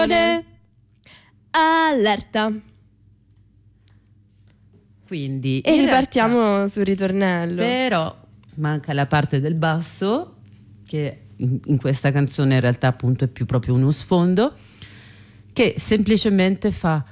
Allerta. Quindi E ripartiamo sul ritornello. Però manca la parte del basso, che in questa canzone in realtà appunto è più proprio uno sfondo, che semplicemente fa